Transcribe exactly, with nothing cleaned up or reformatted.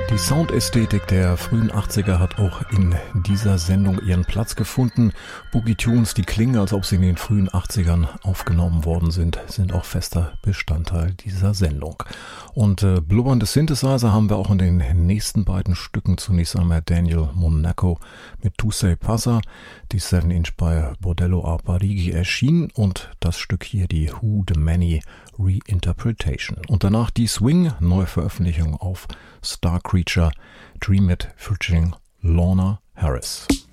Die Soundästhetik der frühen achtziger hat auch in dieser Sendung ihren Platz gefunden. Boogie Tunes, die klingen, als ob sie in den frühen achtzigern aufgenommen worden sind, sind auch fester Bestandteil dieser Sendung. Und äh, blubbernde Synthesizer haben wir auch in den nächsten beiden Stücken. Zunächst einmal Daniel Monaco mit Tu Sei Passa, die sieben Inch bei Bordello a Parigi erschien, und das Stück hier die Who the Many Reinterpretation. Und danach die Swing, Neuveröffentlichung auf Star Creature, Dream It featuring Lorna Harris.